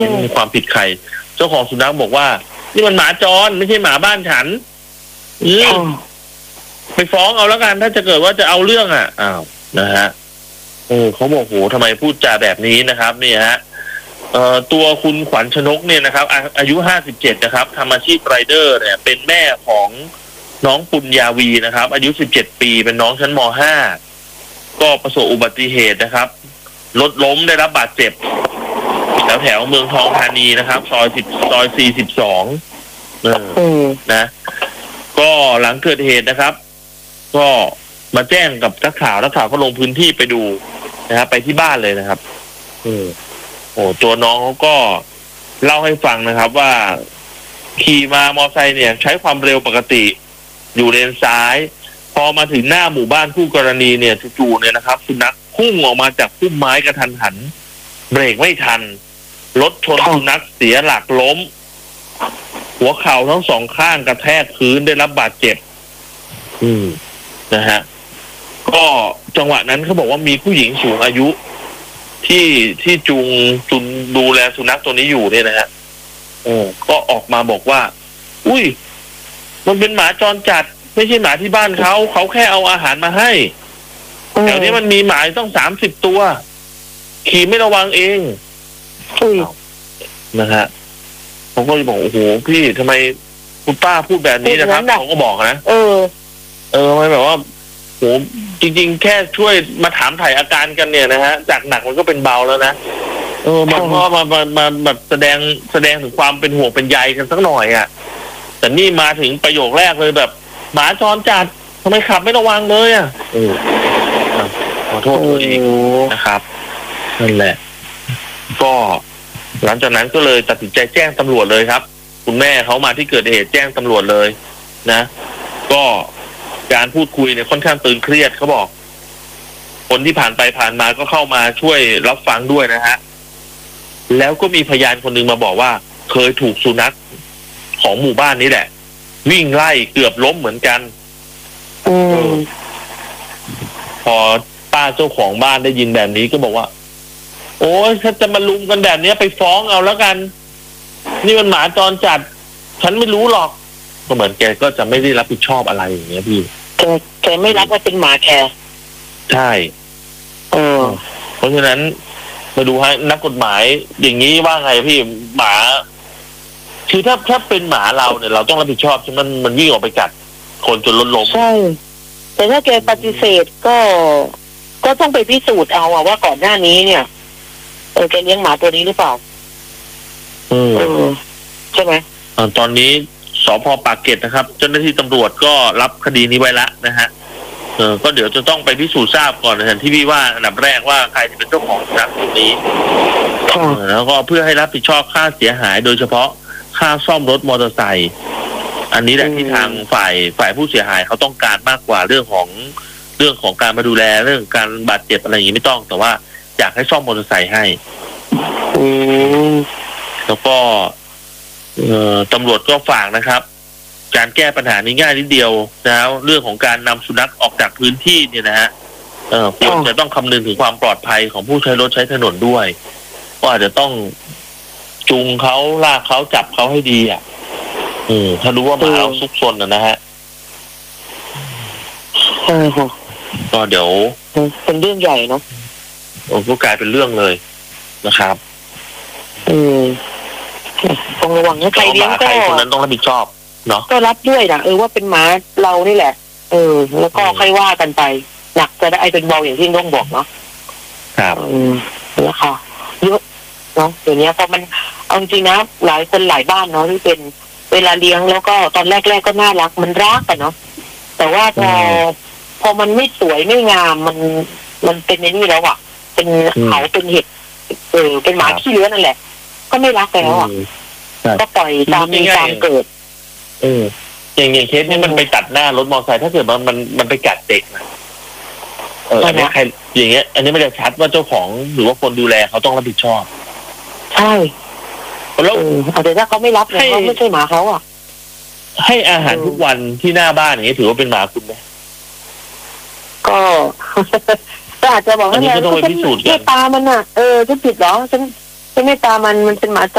ไม่มีความผิดใครเจ้าของสุนัขบอกว่านี่มันหมาจรไม่ใช่หมาบ้านฉันไปฟ้องเอาแล้วกันถ้าจะเกิดว่าจะเอาเรื่องอ้าวนะฮะเขาบอกโหทำไมพูดจาแบบนี้นะครับเนี่ยฮะตัวคุณขวัญชนกเนี่ยนะครับอายุ57นะครับทำอาชีพไรเดอร์เนี่ยเป็นแม่ของน้องปุญญาวีนะครับอายุ17ปีเป็นน้องชั้นม.5 ก็ประสบอุบัติเหตุนะครับรถล้มได้รับบาดเจ็บแถวเมืองทองธานีนะครับซอย42นะก็หลังเกิดเหตุนะครับก็มาแจ้งกับนักข่าวก็ลงพื้นที่ไปดูนะครับไปที่บ้านเลยนะครับตัวน้องเขาก็เล่าให้ฟังนะครับว่าขี่มามอไซค์เนี่ยใช้ความเร็วปกติอยู่เลนซ้ายพอมาถึงหน้าหมู่บ้านคู่กรณีเนี่ยจู่ๆเนี่ยนะครับสุนัขพุ่งออกมาจากพุ่มไม้กระทันหันเบรกไม่ทันรถชนสุนัขเสียหลักล้มหัวเข่าทั้งสองข้างกระแทกพื้นได้รับบาดเจ็บนะฮะก็จังหวะนั้นเขาบอกว่ามีผู้หญิงสูงอายุที่จูงดูแลสุนัขตัวนี้อยู่เนี่ยนะฮะก็ออกมาบอกว่าอุ้ยมันเป็นหมาจรจัดไม่ใช่หมาที่บ้านเขาแค่เอาอาหารมาให้แถวนี้มันมีหมาต้อง30 ตัวขี่ไม่ระวังเองนะฮะผมก็เลยบอกโอ้โหพี่ทำไมคุณป้าพูดแบบนี้นะครับเขาก็บอกนะทำไมแบบว่าโหจริงๆแค่ช่วยมาถามถ่ายอาการกันเนี่ยนะฮะจากหนักมันก็เป็นเบาแล้วนะมันก็มาแบบแสดงถึงความเป็นห่วงเป็นใยกันสักหน่อยแต่นี่มาถึงประโยคแรกเลยแบบหมาจรจัดทำไมขับไม่ระวังเลยขอโทษตัวเองนะครับนั่นแหละก็หลังจากนั้นก็เลยตัดสินใจแจ้งตำรวจเลยครับคุณแม่เขามาที่เกิดเหตุแจ้งตำรวจเลยนะก็การพูดคุยเนี่ยค่อนข้างตึงเครียดเขาบอกคนที่ผ่านไปผ่านมาก็เข้ามาช่วยรับฟังด้วยนะฮะแล้วก็มีพยานคนหนึ่งมาบอกว่าเคยถูกสุนัขของหมู่บ้านนี้แหละวิ่งไล่เกือบล้มเหมือนกันพอป้าเจ้าของบ้านได้ยินแบบนี้ก็บอกว่าโอ้ยถ้าจะมาลุมกันแบบนี้ไปฟ้องเอาแล้วกันนี่มันหมาจรจัดฉันไม่รู้หรอกก็เหมือนแกก็จะไม่ได้รับผิดชอบอะไรอย่างเงี้ยพี่แกไม่รับว่าเป็นหมาแกใช่เพราะฉะนั้นมาดูให้นักกฎหมายอย่างนี้ว่าไงพี่หมาคือถ้าเป็นหมาเราเนี่ยเราต้องรับผิดชอบใช่ไหมมันวิ่งออกไปกัดคนจนรถล้มใช่แต่ถ้าแกปฏิเสธก็ต้องไปพิสูจน์เอาว่าก่อนหน้านี้เนี่ยแกเลี้ยงหมาตัวนี้หรือเปล่าใช่ไหมตอนนี้สภ.ปากเกร็ดนะครับเจ้าหน้าที่ตำรวจก็รับคดีนี้ไว้ละนะฮะก็เดี๋ยวจะต้องไปพิสูจน์ทราบก่อนนะที่พี่ว่าอันดับแรกว่าใครจะเป็นเจ้าของสุนัขตัวนี้แล้วก็เพื่อให้รับผิดชอบค่าเสียหายโดยเฉพาะค่าซ่อมรถมอเตอร์ไซค์อันนี้แหละที่ทางฝ่ายผู้เสียหายเขาต้องการมากกว่าเรื่องของการมาดูแลเรื่องการบาดเจ็บอะไรอย่างนี้ไม่ต้องแต่ว่าอยากให้ซ่อมมอเตอร์ไซค์ให้แล้วก็ตำรวจก็ฝากนะครับการแก้ปัญหานี้ง่ายนิดเดียวแล้วเรื่องของการนำสุนัขออกจากพื้นที่เนี่ยนะฮะควรจะต้องคำนึงถึงความปลอดภัยของผู้ใช้รถใช้ถนนด้วยก็อาจจะต้องจูงเขาลากเขาจับเขาให้ดีถ้ารู้ว่าหมาเราซุกซนนะฮะใช่ค่ะก็เดี๋ยวเป็นเรื่องใหญ่เนาะก็กลายเป็นเรื่องเลยนะครับต้องระวังนะใครเลี้ยงก็คนนั้นต้องรับผิดชอบเนาะก็รับด้วยนะว่าเป็นหมาเรานี่แหละแล้วก็ค่อยว่ากันไปหนักจะได้เป็นเบาอย่างที่น้องบอกเนาะครับแล้วค่ะเยอะเนาะเดี๋ยวนี้พอมันเอาจริงนะหลายคนหลายบ้านเนาะที่เป็นเวลาเลี้ยงแล้วก็ตอนแรกก็น่ารักมันรักกันเนาะแต่ว่าพอมันไม่สวยไม่งามมันเป็นในนี่แล้วเป็นเขาเป็นเห็ดเป็นหมาขี้เลื้อนนั่นแหละก็ไม่รักแล้วก็ปล่อยตามมีตามเกิดอย่างเคสนี้มันไปตัดหน้ารถมอเตอร์ไซค์ถ้าเกิดมันไปกัดเด็กนะอันนี้ใครอย่างเงี้ยอันนี้ไม่ได้ชัดว่าเจ้าของหรือว่าคนดูแลเขาต้องรับผิดชอบใช่แล้วแต่ถ้าเขาไม่รับเนี่ยเขาไม่ใช่หมาเขาให้อาหารทุกวันที่หน้าบ้านอย่างนี้ถือว่าเป็นหมาคุณไหมก็อาจจะบอกว่าเนี่ยฉันไม่ตามันจะผิดเหรอฉันไม่ตามันเป็นหมาจ